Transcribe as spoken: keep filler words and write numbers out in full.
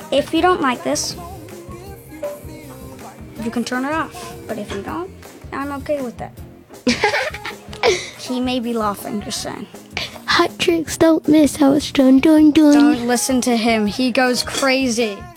If you don't like this, you can turn it off. But if you don't, I'm okay with that. He may be laughing, just saying. Hot tricks don't miss. I was dun dun dun. Don't listen to him. He goes crazy.